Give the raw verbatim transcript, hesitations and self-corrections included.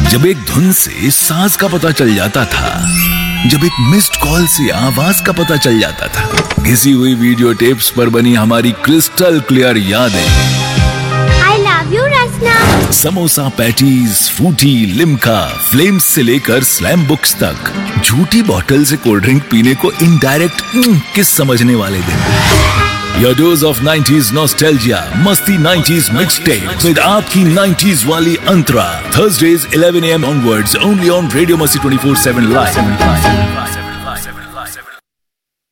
जब एक धुन से सांस का पता चल जाता था, जब एक मिस्ड कॉल से आवाज का पता चल जाता था, घिसी हुई वीडियो टेप्स पर बनी हमारी क्रिस्टल क्लियर यादें। I love you, Rasna. Samosa patties, Frooti, Limca, flames से लेकर स्लैम बुक्स तक, झूठी बॉटल से कोल्ड ड्रिंक पीने को इनडायरेक्ट किस समझने वाले दिन। Your dose of nineties nostalgia, मस्ती nineties mixtape with आपकी nineties वाली अंतरा. Thursdays eleven a m onwards only on Radio Masti twenty-four seven live.